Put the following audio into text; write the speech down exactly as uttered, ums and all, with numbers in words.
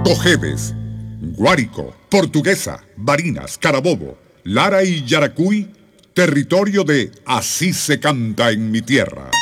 Cojedes, Guárico, Portuguesa, Barinas, Carabobo, Lara y Yaracuy, territorio de Así se canta en mi tierra.